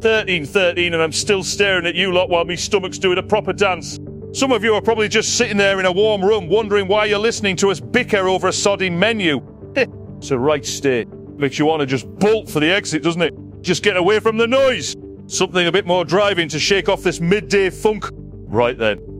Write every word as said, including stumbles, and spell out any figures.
thirteen thirteen and I'm still staring at you lot while my stomach's doing a proper dance. Some of you are probably just sitting there in a warm room wondering why you're listening to us bicker over a sodding menu. It's a right state. Makes you want to just bolt for the exit, doesn't it? Just get away from the noise. Something a bit more driving to shake off this midday funk. Right then.